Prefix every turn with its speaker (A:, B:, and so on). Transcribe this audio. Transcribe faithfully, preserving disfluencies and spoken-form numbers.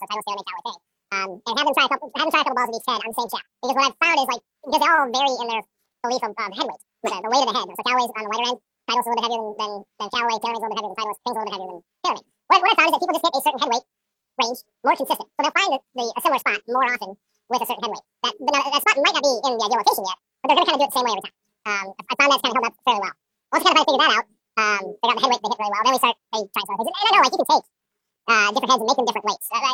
A: title stalemate tower thing. Um, and have them try a couple, have them try a couple balls of each head on the same chap. Because what I've found is like because they all vary in their belief of um, head weight, the, the weight of the head. So Callaway's on the lighter end, title's a little bit heavier than than, than Callaway, Tailormade's a little bit heavier than Titleist, Ping's a little bit heavier than Tailormade. What, what I found is that people just get a certain head weight range more consistent. So they'll find the, the, a similar spot more often with a certain head weight. That, now, that spot might not be in the ideal location yet, but they're going to kind of do it the same way every time. Um, I found that's kind of held up fairly well. Once we kind of figured that out, um, figured out the head weight they hit really well, then we start hey, trying some other things. And I know, like, you can take uh, different heads and make them different weights. Uh,